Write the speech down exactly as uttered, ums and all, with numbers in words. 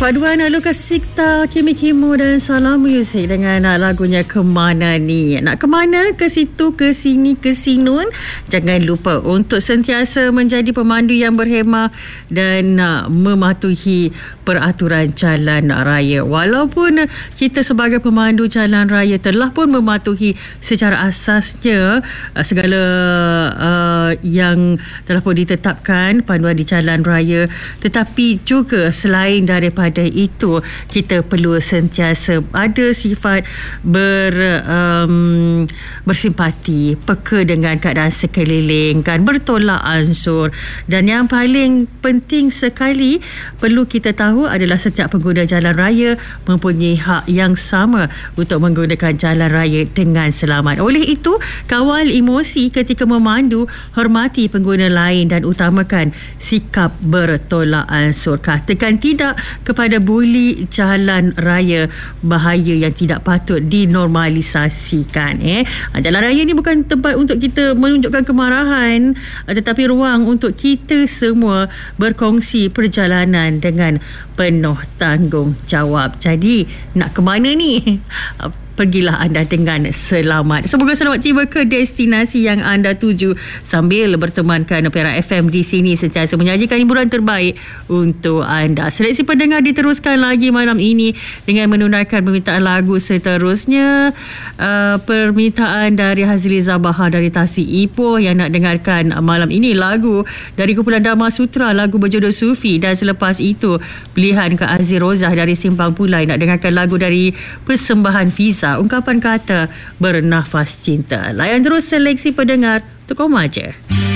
Paduan Lukas Sikta, Kimi Kimo dan Salam Music dengan lagunya Kemana Ni. Nak kemana? Ke situ, ke sini, ke sinun. Jangan lupa untuk sentiasa menjadi pemandu yang berhemah dan uh, mematuhi peraturan jalan raya. Walaupun kita sebagai pemandu jalan raya telah pun mematuhi secara asasnya uh, segala uh, yang telah pun ditetapkan panduan di jalan raya, tetapi juga selain daripada itu kita perlu sentiasa ada sifat ber um, bersimpati, peka dengan keadaan sekeliling, kan, bertolak ansur. Dan yang paling penting sekali perlu kita tahu adalah setiap pengguna jalan raya mempunyai hak yang sama untuk menggunakan jalan raya dengan selamat. Oleh itu, kawal emosi ketika memandu, hormati pengguna lain dan utamakan sikap bertolak ansur. Katakan tidak kepada buli jalan raya, bahaya yang tidak patut dinormalisasikan. Eh, jalan raya ni bukan tempat untuk kita menunjukkan kemarahan, tetapi ruang untuk kita semua berkongsi perjalanan dengan penuh tanggungjawab. Jadi nak ke mana ni? Pergilah anda dengan selamat. Semoga selamat tiba ke destinasi yang anda tuju sambil bertemankan Perak F M di sini sentiasa menyajikan hiburan terbaik untuk anda. Seleksi pendengar diteruskan lagi malam ini dengan menunaikan permintaan lagu seterusnya. Uh, permintaan dari Hazliza Bahar dari Tasik Ipoh yang nak dengarkan malam ini lagu dari kumpulan Dharma Sutra, lagu berjodoh Sufi. Dan selepas itu pilihan Kak Aziz Rozah dari Simpang Pulai nak dengarkan lagu dari persembahan Fiza, ungkapan kata bernafas cinta. Layan terus seleksi pendengar untuk Koma Je.